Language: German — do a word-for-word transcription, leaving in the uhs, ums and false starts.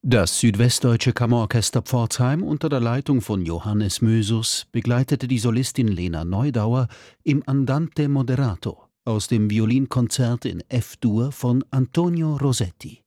Das Südwestdeutsche Kammerorchester Pforzheim unter der Leitung von Johannes Mösus begleitete die Solistin Lena Neudauer im Andante moderato aus dem Violinkonzert in F-Dur von Antonio Rosetti.